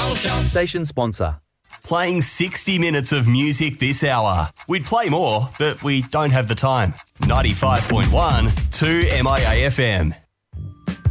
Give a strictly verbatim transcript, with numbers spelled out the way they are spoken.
Wholesale Shop. Station sponsor. Playing sixty minutes of music this hour. We'd play more, but we don't have the time. ninety-five point one, two M I A F M.